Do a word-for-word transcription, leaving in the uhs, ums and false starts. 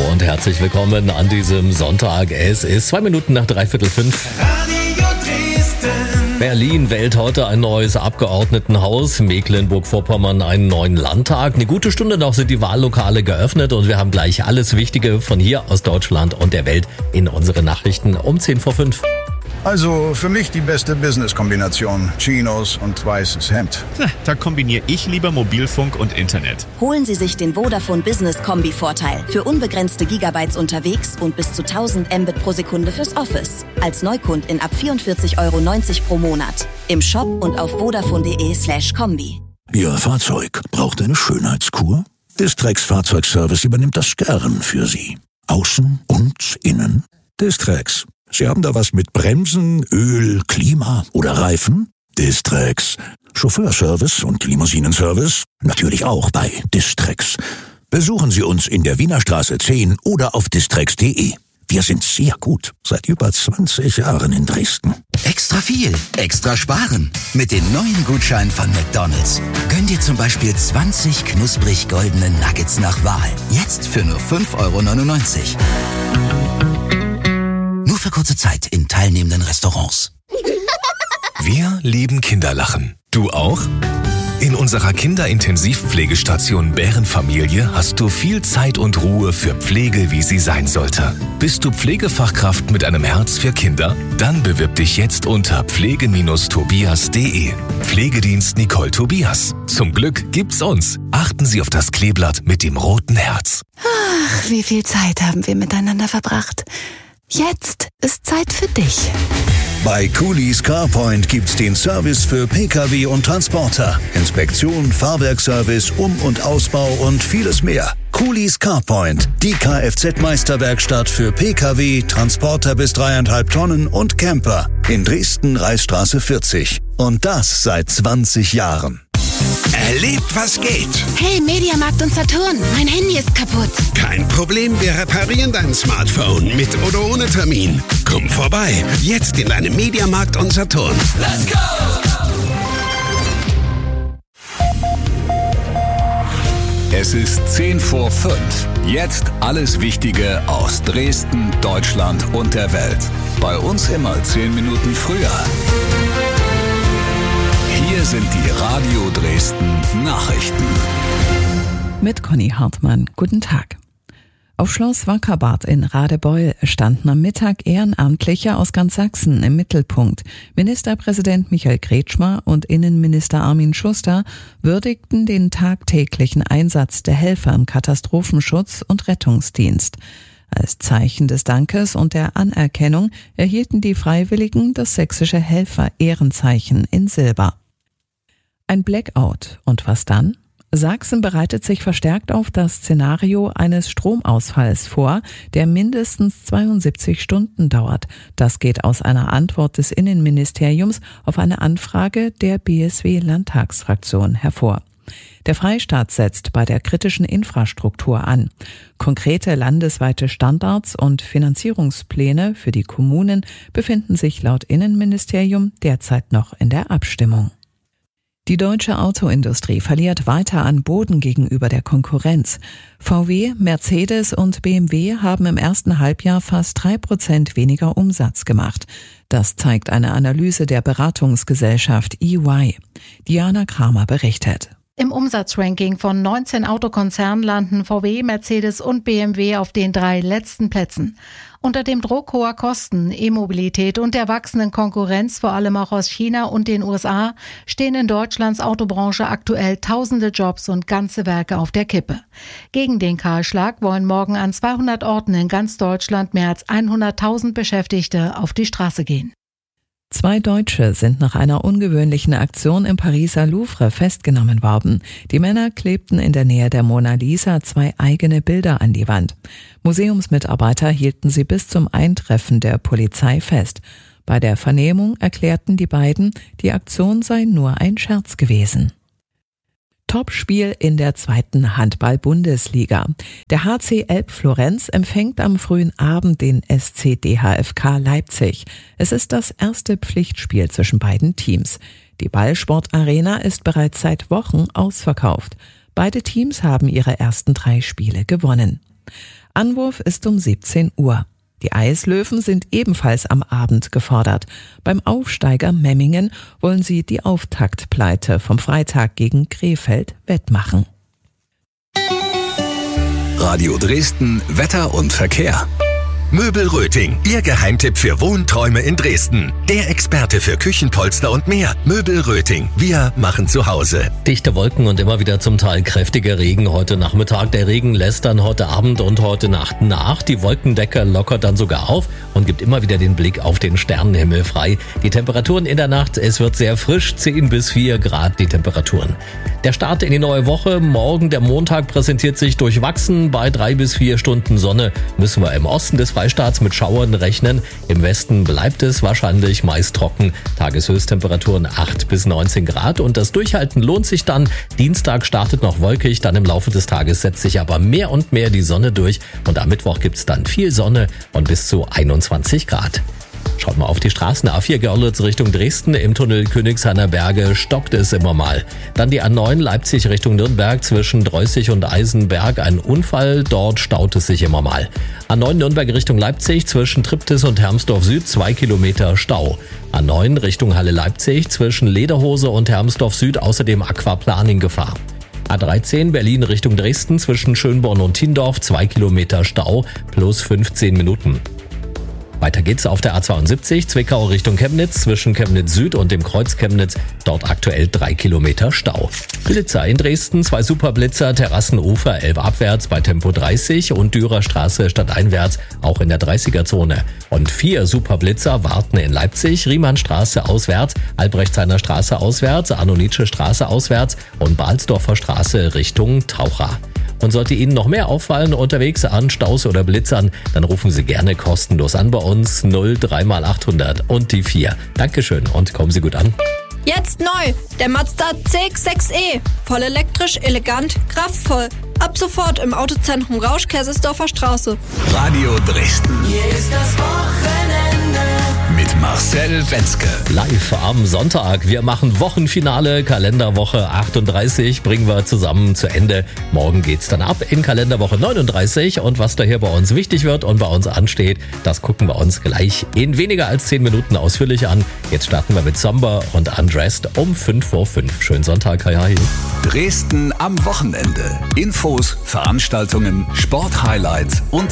und herzlich willkommen an diesem Sonntag. Es ist zwei Minuten nach dreiviertel fünf. Radio Dresden. Berlin wählt heute ein neues Abgeordnetenhaus, Mecklenburg-Vorpommern einen neuen Landtag. Eine gute Stunde noch sind die Wahllokale geöffnet und wir haben gleich alles Wichtige von hier aus Deutschland und der Welt in unsere Nachrichten um zehn vor fünf. Also für mich die beste Business-Kombination. Chinos und weißes Hemd. Da kombiniere ich lieber Mobilfunk und Internet. Holen Sie sich den Vodafone Business Kombi-Vorteil. Für unbegrenzte Gigabytes unterwegs und bis zu tausend Mbit pro Sekunde fürs Office. Als Neukundin ab vierundvierzig Euro neunzig pro Monat. Im Shop und auf vodafone.de slash Kombi. Ihr Fahrzeug braucht eine Schönheitskur? Distrex Fahrzeugservice übernimmt das gern für Sie. Außen und innen. Distrex. Sie haben da was mit Bremsen, Öl, Klima oder Reifen? Distrex. Chauffeurservice und Limousinenservice? Natürlich auch bei Distrex. Besuchen Sie uns in der Wiener Straße zehn oder auf distrex punkt de. Wir sind sehr gut, seit über zwanzig Jahren in Dresden. Extra viel, extra sparen. Mit den neuen Gutscheinen von McDonald's. Gönn dir zum Beispiel zwanzig knusprig goldene Nuggets nach Wahl. Jetzt für nur fünf Euro neunundneunzig. Nur für kurze Zeit in teilnehmenden Restaurants. Wir lieben Kinderlachen. Du auch? In unserer Kinderintensivpflegestation Bärenfamilie hast du viel Zeit und Ruhe für Pflege, wie sie sein sollte. Bist du Pflegefachkraft mit einem Herz für Kinder? Dann bewirb dich jetzt unter pflege Tobias punkt de. Pflegedienst Nicole Tobias. Zum Glück gibt's uns. Achten Sie auf das Kleeblatt mit dem roten Herz. Ach, wie viel Zeit haben wir miteinander verbracht. Jetzt ist Zeit für dich. Bei Coolies CarPoint gibt's den Service für Pkw und Transporter. Inspektion, Fahrwerkservice, Um- und Ausbau und vieles mehr. Coolies CarPoint, die Kfz-Meisterwerkstatt für Pkw, Transporter bis dreieinhalb Tonnen und Camper. In Dresden, Reichsstraße vierzig. Und das seit zwanzig Jahren. Erlebt, was geht. Hey, Mediamarkt und Saturn, mein Handy ist kaputt. Kein Problem, wir reparieren dein Smartphone mit oder ohne Termin. Komm vorbei, jetzt in deinem Mediamarkt und Saturn. Let's go! Es ist zehn vor fünf. Jetzt alles Wichtige aus Dresden, Deutschland und der Welt. Bei uns immer zehn Minuten früher. Hier sind die Radio Dresden Nachrichten. Mit Conny Hartmann. Guten Tag. Auf Schloss Wackerbad in Radebeul standen am Mittag Ehrenamtliche aus ganz Sachsen im Mittelpunkt. Ministerpräsident Michael Kretschmer und Innenminister Armin Schuster würdigten den tagtäglichen Einsatz der Helfer im Katastrophenschutz und Rettungsdienst. Als Zeichen des Dankes und der Anerkennung erhielten die Freiwilligen das sächsische Helfer-Ehrenzeichen in Silber. Ein Blackout. Und was dann? Sachsen bereitet sich verstärkt auf das Szenario eines Stromausfalls vor, der mindestens zweiundsiebzig Stunden dauert. Das geht aus einer Antwort des Innenministeriums auf eine Anfrage der B S W-Landtagsfraktion hervor. Der Freistaat setzt bei der kritischen Infrastruktur an. Konkrete landesweite Standards und Finanzierungspläne für die Kommunen befinden sich laut Innenministerium derzeit noch in der Abstimmung. Die deutsche Autoindustrie verliert weiter an Boden gegenüber der Konkurrenz. V W, Mercedes und B M W haben im ersten Halbjahr fast drei Prozent weniger Umsatz gemacht. Das zeigt eine Analyse der Beratungsgesellschaft E Y. Diana Kramer berichtet. Im Umsatzranking von neunzehn Autokonzernen landen V W, Mercedes und B M W auf den drei letzten Plätzen. Unter dem Druck hoher Kosten, E-Mobilität und der wachsenden Konkurrenz, vor allem auch aus China und den U S A, stehen in Deutschlands Autobranche aktuell tausende Jobs und ganze Werke auf der Kippe. Gegen den Kahlschlag wollen morgen an zweihundert Orten in ganz Deutschland mehr als hunderttausend Beschäftigte auf die Straße gehen. Zwei Deutsche sind nach einer ungewöhnlichen Aktion im Pariser Louvre festgenommen worden. Die Männer klebten in der Nähe der Mona Lisa zwei eigene Bilder an die Wand. Museumsmitarbeiter hielten sie bis zum Eintreffen der Polizei fest. Bei der Vernehmung erklärten die beiden, die Aktion sei nur ein Scherz gewesen. Topspiel in der zweiten Handball-Bundesliga. Der H C Elbflorenz empfängt am frühen Abend den S C D H F K Leipzig. Es ist das erste Pflichtspiel zwischen beiden Teams. Die Ballsport-Arena ist bereits seit Wochen ausverkauft. Beide Teams haben ihre ersten drei Spiele gewonnen. Anwurf ist um siebzehn Uhr. Die Eislöwen sind ebenfalls am Abend gefordert. Beim Aufsteiger Memmingen wollen sie die Auftaktpleite vom Freitag gegen Krefeld wettmachen. Radio Dresden, Wetter und Verkehr. Möbel Röting, Ihr Geheimtipp für Wohnträume in Dresden. Der Experte für Küchenpolster und mehr. Möbel Röting, wir machen zu Hause. Dichte Wolken und immer wieder zum Teil kräftiger Regen heute Nachmittag. Der Regen lässt dann heute Abend und heute Nacht nach. Die Wolkendecke lockert dann sogar auf und gibt immer wieder den Blick auf den Sternenhimmel frei. Die Temperaturen in der Nacht, es wird sehr frisch, zehn bis vier Grad die Temperaturen. Der Start in die neue Woche, morgen der Montag präsentiert sich durchwachsen. Bei drei bis vier Stunden Sonne müssen wir im Osten des Freistaats mit Schauern rechnen. Im Westen bleibt es wahrscheinlich meist trocken. Tageshöchsttemperaturen acht bis neunzehn Grad und das Durchhalten lohnt sich dann. Dienstag startet noch wolkig, dann im Laufe des Tages setzt sich aber mehr und mehr die Sonne durch und am Mittwoch gibt's dann viel Sonne und bis zu einundzwanzig Grad. Schaut mal auf die Straßen. A vier Görlitz Richtung Dresden, im Tunnel Königshainer Berge stockt es immer mal. Dann die A neun Leipzig Richtung Nürnberg zwischen Dreußig und Eisenberg. Ein Unfall, dort staut es sich immer mal. A neun Nürnberg Richtung Leipzig zwischen Triptis und Hermsdorf Süd, zwei Kilometer Stau. A neun Richtung Halle Leipzig zwischen Lederhose und Hermsdorf Süd, außerdem Aquaplaning Gefahr. A dreizehn Berlin Richtung Dresden zwischen Schönborn und Tiendorf, zwei Kilometer Stau plus fünfzehn Minuten. Weiter geht's auf der A zweiundsiebzig, Zwickau Richtung Chemnitz, zwischen Chemnitz Süd und dem Kreuz Chemnitz, dort aktuell drei Kilometer Stau. Blitzer in Dresden, zwei Superblitzer, Terrassenufer elf abwärts bei Tempo dreißig und Dürerstraße stadteinwärts, auch in der dreißiger-Zone. Und vier Superblitzer warten in Leipzig, Riemannstraße auswärts, Albrechtseiner Straße auswärts, Annonitsche Straße auswärts und Balsdorfer Straße Richtung Taucher. Und sollte Ihnen noch mehr auffallen unterwegs an Staus oder Blitzern, dann rufen Sie gerne kostenlos an bei uns null drei mal achthundert und die vier. Dankeschön und kommen Sie gut an. Jetzt neu, der Mazda C X sechs E. Voll elektrisch, elegant, kraftvoll. Ab sofort im Autozentrum Rausch, Kaisersdorfer Straße. Radio Dresden. Hier ist das Wochenende. Mit Marcel Wenzke. Live am Sonntag. Wir machen Wochenfinale, Kalenderwoche achtunddreißig bringen wir zusammen zu Ende. Morgen geht's dann ab in Kalenderwoche neununddreißig und was da hier bei uns wichtig wird und bei uns ansteht, das gucken wir uns gleich in weniger als zehn Minuten ausführlich an. Jetzt starten wir mit Somber und Undressed um fünf vor fünf. Schönen Sonntag, hi hi. Dresden am Wochenende. Infos, Veranstaltungen, Sporthighlights und